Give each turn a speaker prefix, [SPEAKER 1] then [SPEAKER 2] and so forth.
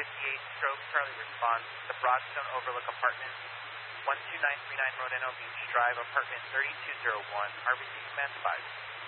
[SPEAKER 1] stroke Charlie response, the Broadstone Overlook Apartments, 12939 Rodeno Beach Drive, Apartment 3201, RBC Command 5.